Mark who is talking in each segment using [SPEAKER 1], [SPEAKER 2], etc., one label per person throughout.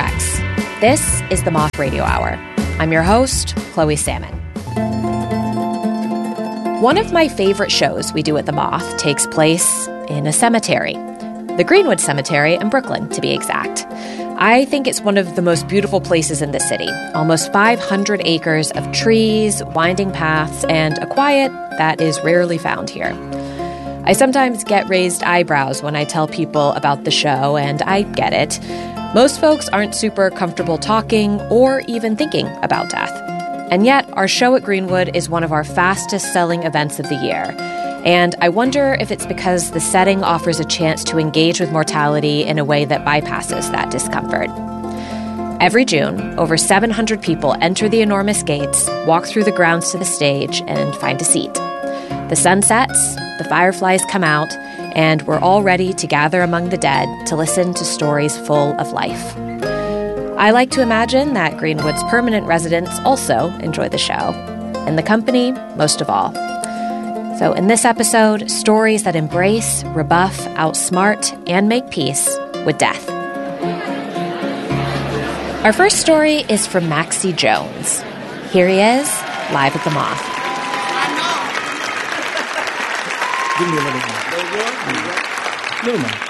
[SPEAKER 1] PRX. This is the Moth Radio Hour. I'm your host, Chloe Salmon. One of my favorite shows we do at the Moth takes place in a cemetery. The Greenwood Cemetery in Brooklyn, to be exact. I think it's one of the most beautiful places in the city. Almost 500 acres of trees, winding paths, and a quiet that is rarely found here. I sometimes get raised eyebrows when I tell people about the show, and I get it. Most folks aren't super comfortable talking or even thinking about death. And yet, our show at Greenwood is one of our fastest-selling events of the year. And I wonder if it's because the setting offers a chance to engage with mortality in a way that bypasses that discomfort. Every June, over 700 people enter the enormous gates, walk through the grounds to the stage, and find a seat. The sun sets, the fireflies come out, and we're all ready to gather among the dead to listen to stories full of life. I like to imagine that Greenwood's permanent residents also enjoy the show, and the company most of all. So in this episode, stories that embrace, rebuff, outsmart, and make peace with death. Our first story is from Maxie Jones. Here he is, live at the Moth.
[SPEAKER 2] Give me a little more.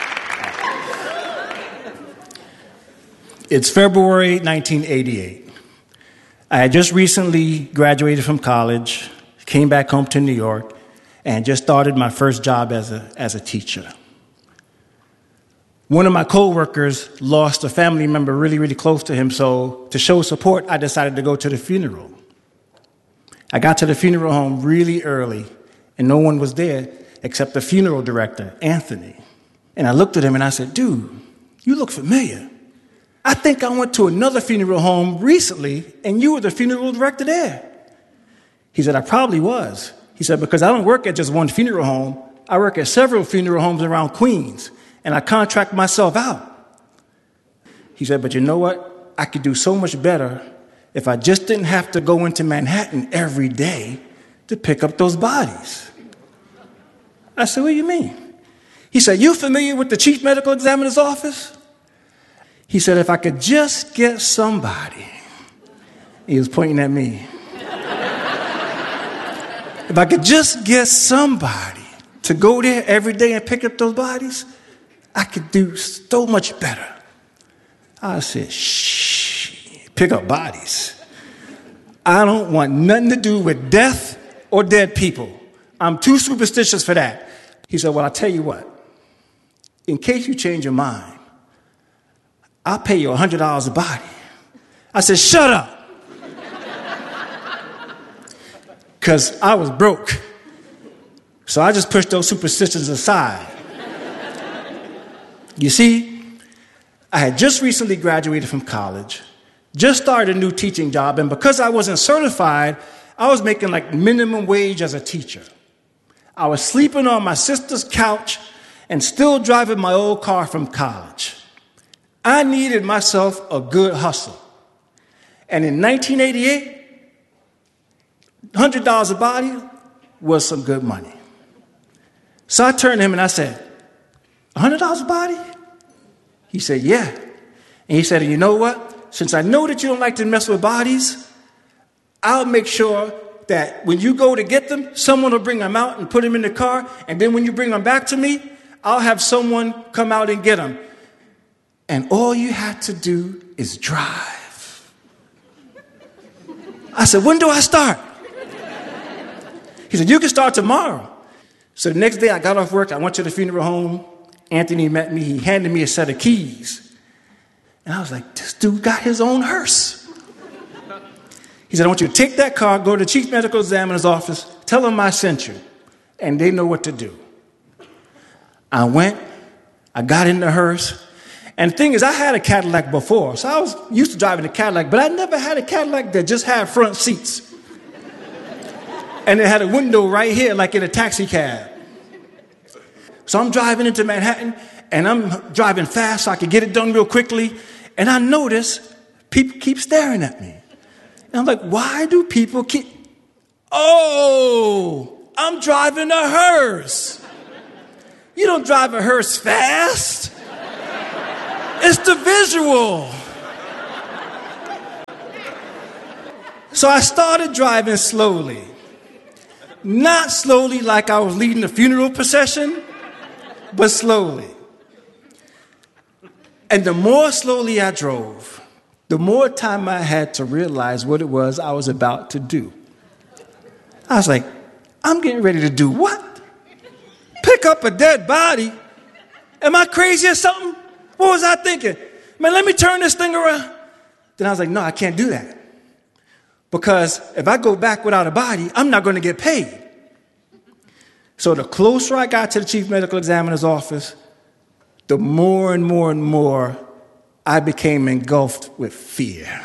[SPEAKER 2] It's February 1988. I had just recently graduated from college, came back home to New York, and just started my first job as a teacher. One of my coworkers lost a family member really, really close to him, so to show support, I decided to go to the funeral. I got to the funeral home really early, and no one was there except the funeral director, Anthony. And I looked at him and I said, "Dude, you look familiar. I think I went to another funeral home recently, and you were the funeral director there." He said, "I probably was." He said, "Because I don't work at just one funeral home. I work at several funeral homes around Queens, and I contract myself out." He said, "But you know what? I could do so much better if I just didn't have to go into Manhattan every day to pick up those bodies." I said, "What do you mean?" He said, "You familiar with the chief medical examiner's office?" He said, "If I could just get somebody," he was pointing at me, "if I could just get somebody to go there every day and pick up those bodies, I could do so much better." I said, "Shh, pick up bodies. I don't want nothing to do with death or dead people. I'm too superstitious for that." He said, "Well, I'll tell you what. In case you change your mind, I'll pay you $100 a body." I said, "Shut up." Because I was broke. So I just pushed those superstitions aside. You see, I had just recently graduated from college, just started a new teaching job, and because I wasn't certified, I was making like minimum wage as a teacher. I was sleeping on my sister's couch and still driving my old car from college. I needed myself a good hustle. And in 1988, $100 a body was some good money. So I turned to him and I said, $100 a body? He said, "Yeah." And he said, "You know what? Since I know that you don't like to mess with bodies, I'll make sure that when you go to get them, someone will bring them out and put them in the car. And then when you bring them back to me, I'll have someone come out and get them. And all you have to do is drive." I said, "When do I start?" He said, "You can start tomorrow." So the next day I got off work, I went to the funeral home. Anthony met me, he handed me a set of keys. And I was like, this dude got his own hearse. He said, "I want you to take that car, go to the chief medical examiner's office, tell them I sent you, and they know what to do." I went, I got in the hearse, and the thing is, I had a Cadillac before, so I was used to driving a Cadillac, but I never had a Cadillac that just had front seats. And it had a window right here, like in a taxi cab. So I'm driving into Manhattan, and I'm driving fast so I could get it done real quickly, and I notice people keep staring at me. And I'm like, why do people keep... Oh, I'm driving a hearse. You don't drive a hearse fast. It's the visual. So I started driving slowly. Not slowly like I was leading a funeral procession, but slowly. And the more slowly I drove, the more time I had to realize what it was I was about to do. I was like, I'm getting ready to do what? Pick up a dead body? Am I crazy or something? What was I thinking? Man, let me turn this thing around. Then I was like, no, I can't do that. Because if I go back without a body, I'm not going to get paid. So the closer I got to the chief medical examiner's office, the more and more and more I became engulfed with fear.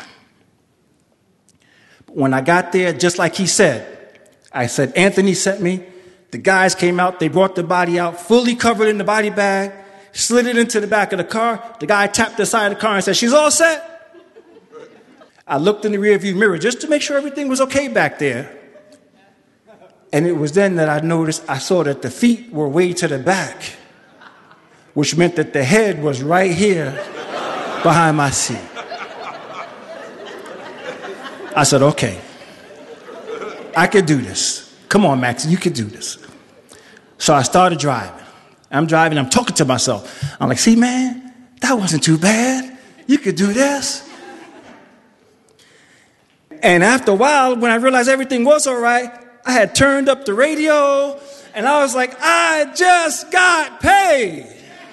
[SPEAKER 2] When I got there, just like he said, I said, Anthony sent me. The guys came out. They brought the body out, fully covered in the body bag, slid it into the back of the car. The guy tapped the side of the car and said, she's all set. I looked in the rearview mirror just to make sure everything was okay back there. And it was then that I saw that the feet were way to the back, which meant that the head was right here behind my seat. I said, okay, I could do this. Come on, Max, you could do this. So I started driving. I'm driving, I'm talking to myself. I'm like, see, man, that wasn't too bad. You could do this. And after a while, when I realized everything was all right, I had turned up the radio, and I was like, I just got paid.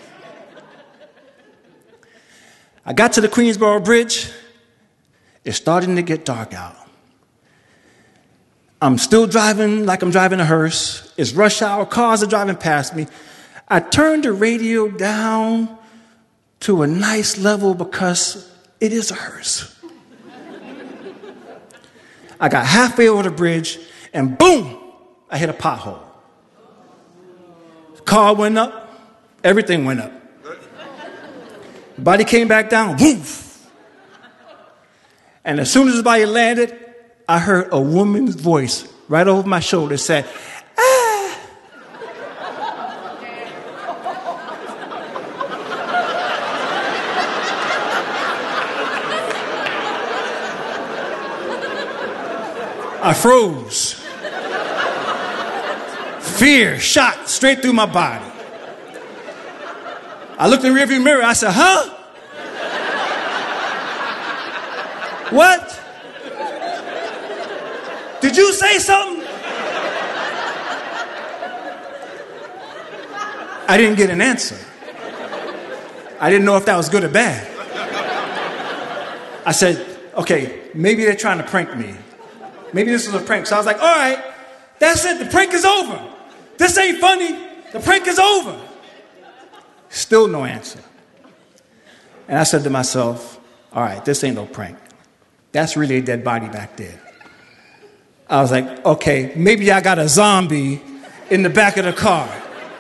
[SPEAKER 2] I got to the Queensboro Bridge. It's starting to get dark out. I'm still driving like I'm driving a hearse. It's rush hour. Cars are driving past me. I turned the radio down to a nice level because it is a hearse. I got halfway over the bridge, and boom, I hit a pothole. The car went up. Everything went up. The body came back down. Woof. And as soon as the body landed, I heard a woman's voice right over my shoulder say, ah. I froze. Fear shot straight through my body. I looked in the rearview mirror. I said, huh? What? Did you say something? I didn't get an answer. I didn't know if that was good or bad. I said, okay, maybe they're trying to prank me. Maybe this was a prank. So I was like, all right, that's it. The prank is over. This ain't funny. The prank is over. Still no answer. And I said to myself, all right, this ain't no prank. That's really a dead body back there. I was like, okay, maybe I got a zombie in the back of the car.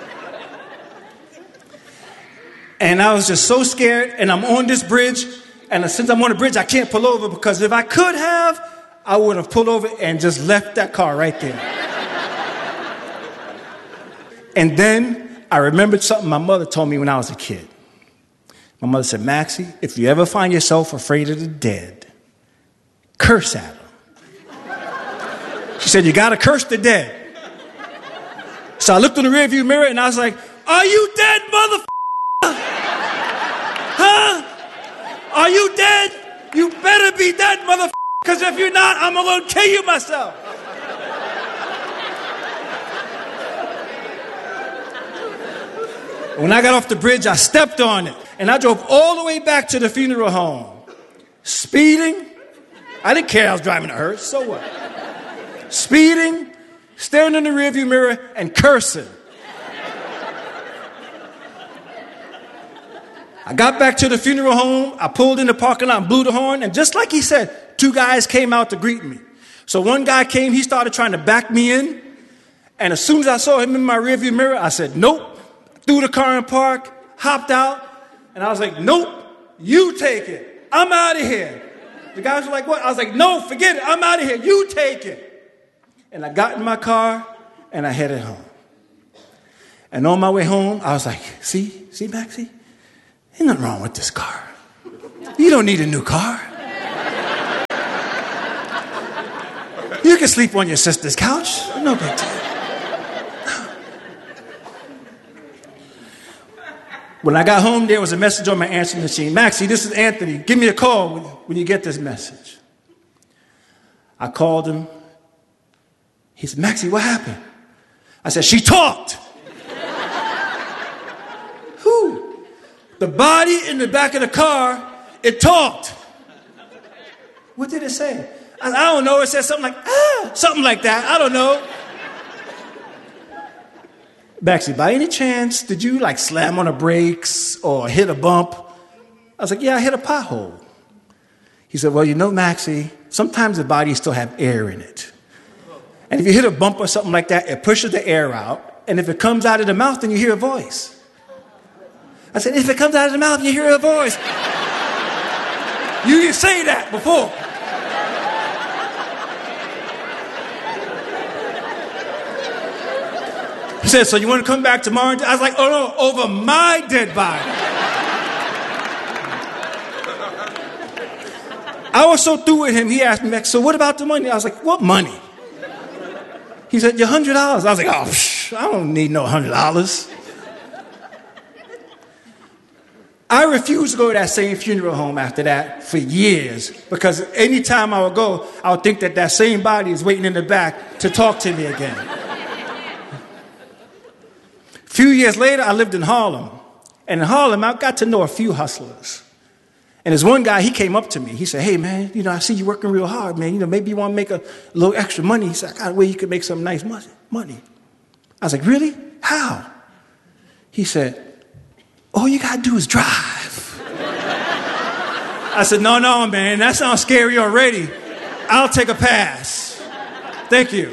[SPEAKER 2] And I was just so scared, and I'm on this bridge, and since I'm on the bridge, I can't pull over, because if I could have, I would have pulled over and just left that car right there. And then I remembered something my mother told me when I was a kid. My mother said, Maxie, if you ever find yourself afraid of the dead, curse at them. She said, you got to curse the dead. So I looked in the rearview mirror and I was like, are you dead, motherfucker? Huh? Are you dead? You better be dead, motherfucker, because if you're not, I'm going to kill you myself. When I got off the bridge, I stepped on it. And I drove all the way back to the funeral home. Speeding. I didn't care I was driving a hearse. So what? Speeding, staring in the rearview mirror, and cursing. I got back to the funeral home. I pulled in the parking lot and blew the horn. And just like he said, 2 guys came out to greet me. So one guy came. He started trying to back me in. And as soon as I saw him in my rearview mirror, I said, nope. Threw the car in park, hopped out. And I was like, nope, you take it. I'm out of here. The guys were like, what? I was like, no, forget it. I'm out of here. You take it. And I got in my car and I headed home. And on my way home, I was like, see, Maxie? Ain't nothing wrong with this car. You don't need a new car. You can sleep on your sister's couch. No big deal. When I got home, there was a message on my answering machine. Maxie, this is Anthony. Give me a call when you get this message. I called him. He said, Maxie, what happened? I said, she talked. Who? The body in the back of the car, it talked. What did it say? I don't know. It said something like, something like that. I don't know. Maxie, by any chance, did you like slam on the brakes or hit a bump? I was like, yeah, I hit a pothole. He said, well, you know, Maxie, sometimes the body still have air in it. And if you hit a bump or something like that, it pushes the air out. And if it comes out of the mouth, then you hear a voice. I said, if it comes out of the mouth, you hear a voice. You didn't say that before. He said, so you want to come back tomorrow? I was like, oh no, over my dead body. I was so through with him, he asked me, so what about the money? I was like, what money? He said, your $100. I was like, I don't need no $100. I refused to go to that same funeral home after that for years, because any time I would go, I would think that that same body is waiting in the back to talk to me again. A few years later, I lived in Harlem. And in Harlem, I got to know a few hustlers. And there's one guy, he came up to me. He said, hey, man, I see you working real hard, man. Maybe you want to make a little extra money. He said, I got a way you could make some nice money. I was like, really? How? He said, all you got to do is drive. I said, no, man, that sounds scary already. I'll take a pass. Thank you.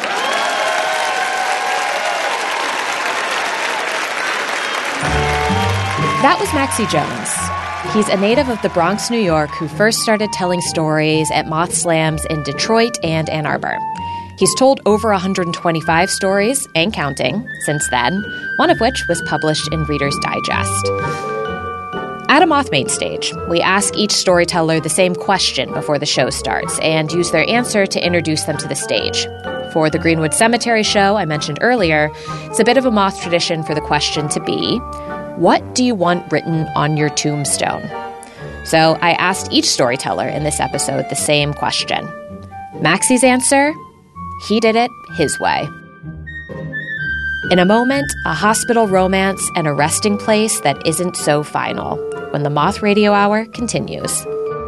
[SPEAKER 1] That was Maxie Jones. He's a native of the Bronx, New York, who first started telling stories at Moth Slams in Detroit and Ann Arbor. He's told over 125 stories, and counting, since then, one of which was published in Reader's Digest. At a Moth Main Stage, we ask each storyteller the same question before the show starts and use their answer to introduce them to the stage. For the Greenwood Cemetery show I mentioned earlier, it's a bit of a Moth tradition for the question to be, what do you want written on your tombstone? So I asked each storyteller in this episode the same question. Maxie's answer? He did it his way. In a moment, a hospital romance and a resting place that isn't so final, when the Moth Radio Hour continues.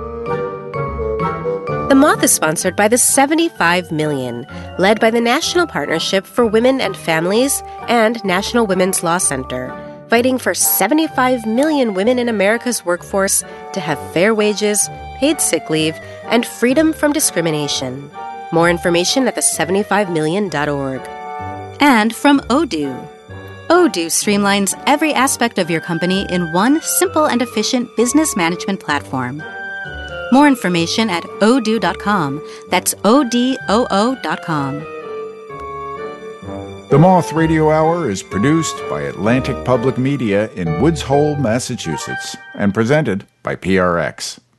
[SPEAKER 3] The Moth is sponsored by the 75 Million, led by the National Partnership for Women and Families and National Women's Law Center, fighting for 75 million women in America's workforce to have fair wages, paid sick leave, and freedom from discrimination. More information at the75million.org.
[SPEAKER 4] And from Odoo. Odoo streamlines every aspect of your company in one simple and efficient business management platform. More information at odoo.com. That's ODOO.com.
[SPEAKER 5] The Moth Radio Hour is produced by Atlantic Public Media in Woods Hole, Massachusetts, and presented by PRX.